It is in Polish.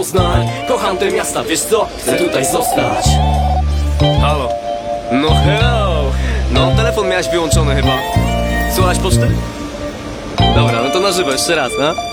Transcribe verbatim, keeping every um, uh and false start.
Poznań, kocham te miasta, wiesz co? Chcę tutaj zostać. Halo. No hello. No, telefon miałeś wyłączony chyba. Słuchałaś poczty? Dobra, no to na żywo jeszcze raz, no.